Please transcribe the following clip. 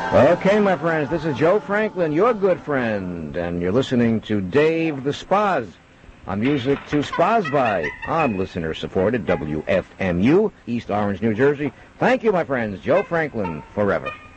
Okay, my friends, this is Joe Franklin, your good friend, and you're listening to Dave the Spaz on Music to Spaz by on listener-supported WFMU, East Orange, New Jersey. Thank you, my friends. Joe Franklin, forever.